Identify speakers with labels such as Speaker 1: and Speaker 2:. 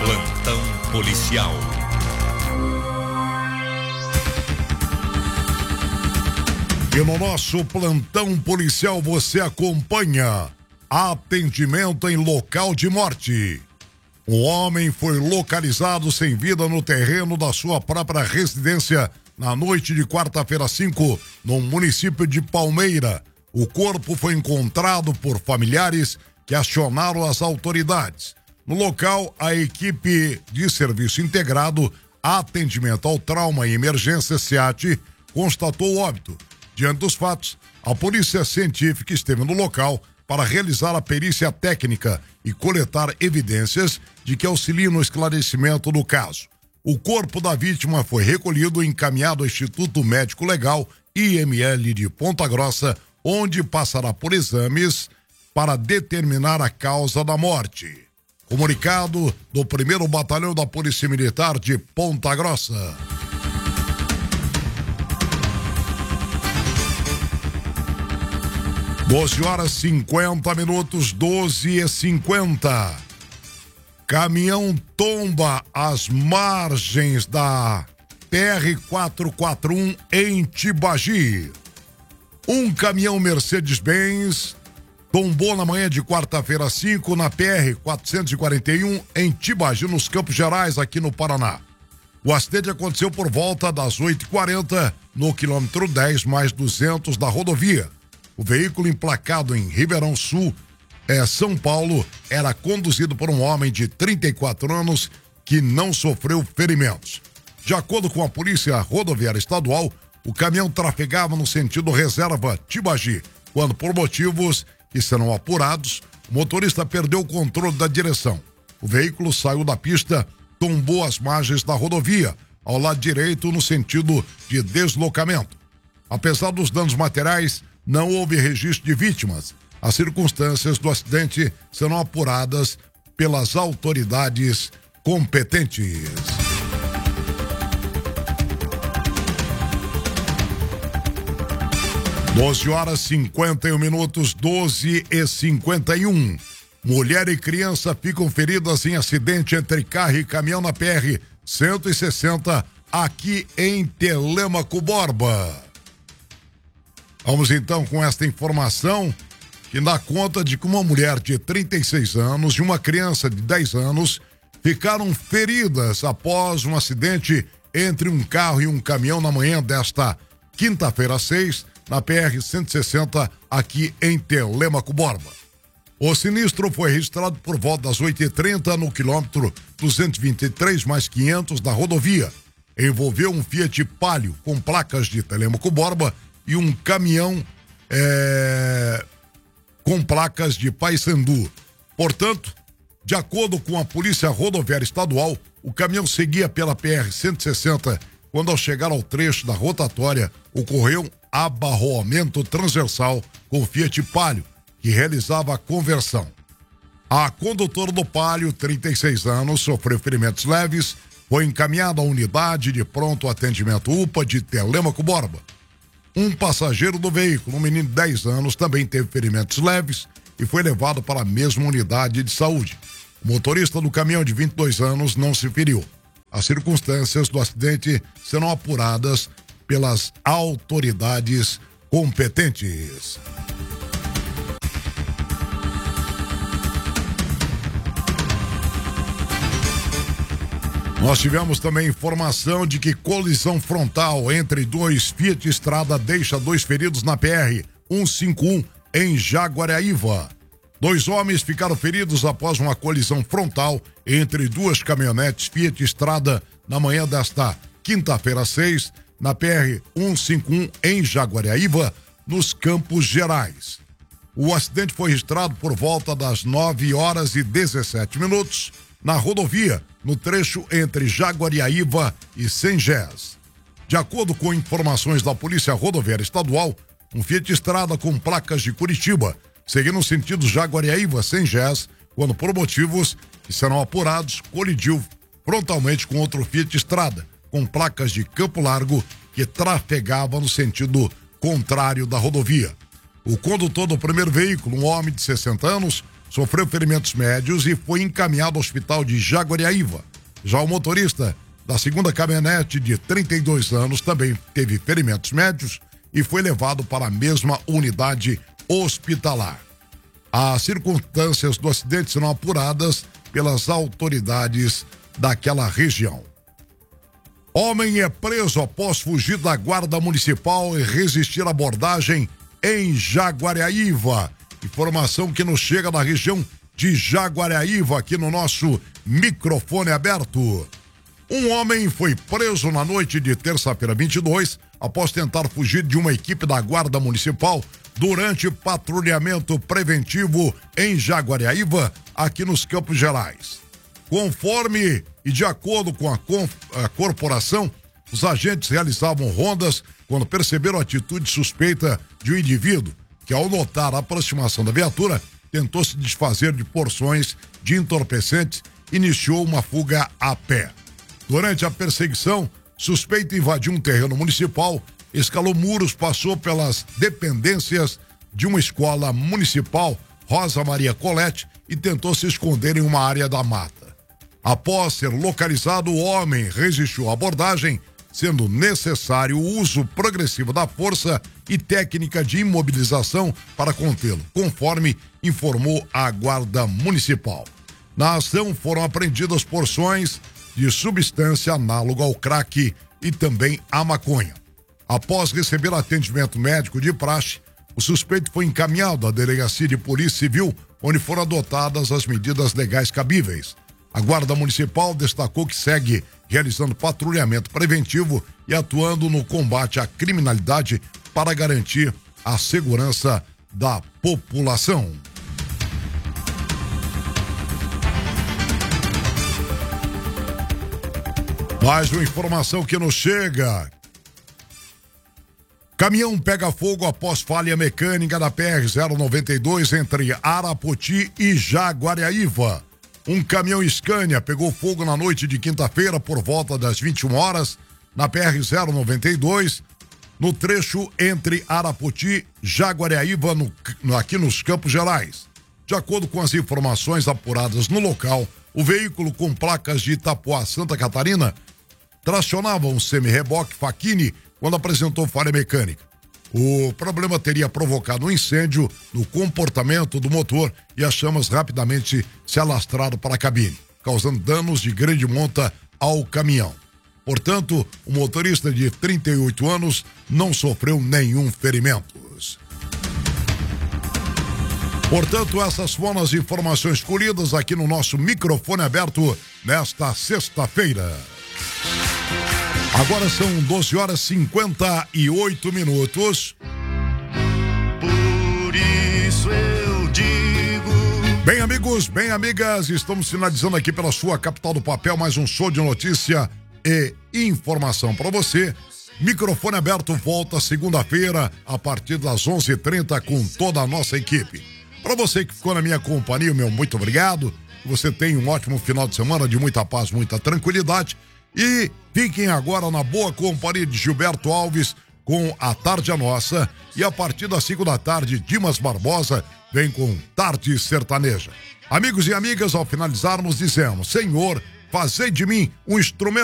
Speaker 1: Plantão policial.
Speaker 2: E no nosso plantão policial você acompanha atendimento em local de morte. Um homem foi localizado sem vida no terreno da sua própria residência na noite de quarta-feira 5, no município de Palmeira. O corpo foi encontrado por familiares que acionaram as autoridades. No local, a equipe de serviço integrado, atendimento ao trauma e emergência SEAT, constatou o óbito. Diante dos fatos, a polícia científica esteve no local para realizar a perícia técnica e coletar evidências de que auxiliem no esclarecimento do caso. O corpo da vítima foi recolhido e encaminhado ao Instituto Médico Legal, IML de Ponta Grossa, onde passará por exames para determinar a causa da morte. Comunicado do 1º Batalhão da Polícia Militar de Ponta Grossa. (12h50, 12h50). Caminhão tomba às margens da PR-441 em Tibagi. Um caminhão Mercedes-Benz tombou na manhã de quarta-feira 5 na PR-441 em Tibagi, nos Campos Gerais, aqui no Paraná. O acidente aconteceu por volta das 8h40 no quilômetro 10 mais 200 da rodovia. O veículo emplacado em Ribeirão Sul, São Paulo, era conduzido por um homem de 34 anos que não sofreu ferimentos. De acordo com a Polícia Rodoviária Estadual, o caminhão trafegava no sentido reserva Tibagi, quando, por motivos que serão apurados, o motorista perdeu o controle da direção. O veículo saiu da pista, tombou às margens da rodovia, ao lado direito no sentido de deslocamento. Apesar dos danos materiais, não houve registro de vítimas. As circunstâncias do acidente serão apuradas pelas autoridades competentes. (12h51, 12h51). Mulher e criança ficam feridas em acidente entre carro e caminhão na PR-160, aqui em Telêmaco Borba. Vamos então com esta informação que dá conta de que uma mulher de 36 anos e uma criança de 10 anos ficaram feridas após um acidente entre um carro e um caminhão na manhã desta quinta-feira 6, na PR-160, aqui em Telêmaco Borba. O sinistro foi registrado por volta das 8h30 no quilômetro 223 mais 500 da rodovia. Envolveu um Fiat Palio com placas de Telêmaco Borba e um caminhão com placas de Paysandu. Portanto, de acordo com a Polícia Rodoviária Estadual, o caminhão seguia pela PR-160 quando, ao chegar ao trecho da rotatória, ocorreu abarroamento transversal com o Fiat Palio, que realizava a conversão. A condutora do Palio, 36 anos, sofreu ferimentos leves, foi encaminhada à unidade de pronto atendimento UPA de Telêmaco Borba. Um passageiro do veículo, um menino de 10 anos, também teve ferimentos leves e foi levado para a mesma unidade de saúde. O motorista do caminhão de 22 anos não se feriu. As circunstâncias do acidente serão apuradas pelas autoridades competentes. Nós tivemos também informação de que colisão frontal entre dois Fiat Strada deixa 2 feridos na PR-151 em Jaguariaíva. 2 homens ficaram feridos após uma colisão frontal entre 2 caminhonetes Fiat Strada na manhã desta quinta-feira 6, na PR-151 em Jaguariaíva, nos Campos Gerais. O acidente foi registrado por volta das 9h17 na rodovia, no trecho entre Jaguariaíva e Sengés. De acordo com informações da Polícia Rodoviária Estadual, um Fiat Strada com placas de Curitiba, seguindo no sentido Jaguariaíva-Sengés, quando, por motivos que serão apurados, colidiu frontalmente com outro Fiat Strada, com placas de Campo Largo, que trafegava no sentido contrário da rodovia. O condutor do primeiro veículo, um homem de 60 anos, sofreu ferimentos médios e foi encaminhado ao hospital de Jaguariaíva. Já o motorista da segunda caminhonete, de 32 anos, também teve ferimentos médios e foi levado para a mesma unidade hospitalar. As circunstâncias do acidente serão apuradas pelas autoridades daquela região. Homem é preso após fugir da guarda municipal e resistir à abordagem em Jaguariaíva. Informação que nos chega da região de Jaguariaíva, aqui no nosso microfone aberto. Um homem foi preso na noite de terça-feira 22 após tentar fugir de uma equipe da Guarda Municipal durante patrulhamento preventivo em Jaguariaíva, aqui nos Campos Gerais. Conforme e de acordo com a corporação, os agentes realizavam rondas quando perceberam a atitude suspeita de um indivíduo que, ao notar a aproximação da viatura, tentou se desfazer de porções de entorpecentes e iniciou uma fuga a pé. Durante a perseguição, suspeito invadiu um terreno municipal, escalou muros, passou pelas dependências de uma escola municipal, Rosa Maria Colette, e tentou se esconder em uma área da mata. Após ser localizado, o homem resistiu à abordagem, sendo necessário o uso progressivo da força e técnica de imobilização para contê-lo, conforme informou a Guarda Municipal. Na ação foram apreendidas porções de substância análoga ao crack e também à maconha. Após receber atendimento médico de praxe, o suspeito foi encaminhado à Delegacia de Polícia Civil, onde foram adotadas as medidas legais cabíveis. A Guarda Municipal destacou que segue realizando patrulhamento preventivo e atuando no combate à criminalidade para garantir a segurança da população. Mais uma informação que nos chega. Caminhão pega fogo após falha mecânica da PR-092 entre Arapoti e Jaguariaíva. Um caminhão Scania pegou fogo na noite de quinta-feira por volta das 21 horas na PR-092, no trecho entre Arapoti e Jaguariaíva, aqui nos Campos Gerais. De acordo com as informações apuradas no local, o veículo com placas de Itapoá, Santa Catarina, tracionava um semi-reboque Facchini quando apresentou falha mecânica. O problema teria provocado um incêndio no comportamento do motor e as chamas rapidamente se alastraram para a cabine, causando danos de grande monta ao caminhão. Portanto, o motorista de 38 anos não sofreu nenhum ferimento. Portanto, essas foram as informações colhidas aqui no nosso microfone aberto nesta sexta-feira. Agora são 12 horas e 58 minutos.
Speaker 3: Por isso eu digo.
Speaker 2: Bem, amigos, bem, amigas, estamos finalizando aqui pela sua capital do papel mais um show de notícia e informação para você. Microfone aberto volta segunda-feira a partir das 11h30 com toda a nossa equipe. Para você que ficou na minha companhia, meu muito obrigado. Que você tenha um ótimo final de semana de muita paz, muita tranquilidade. E fiquem agora na boa companhia de Gilberto Alves com A Tarde é Nossa. E a partir das 5 da tarde, Dimas Barbosa vem com Tarde Sertaneja. Amigos e amigas, ao finalizarmos, dizemos: Senhor, fazei de mim um instrumento